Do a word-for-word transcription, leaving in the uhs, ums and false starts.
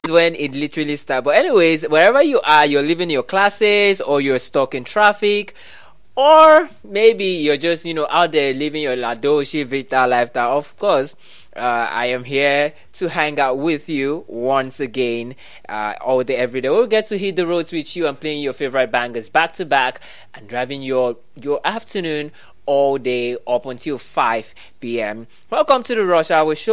when it literally starts. But anyways, wherever you are, you're leaving your classes or you're stuck in traffic, or maybe you're just, you know, out there living your La Dolce Vita lifestyle. Of course, uh, I am here to hang out with you once again, uh, all day, every day. We'll get to hit the roads with you and playing your favorite bangers back to back and driving your, your afternoon all day up until five p.m. Welcome to the Rush Hour Show.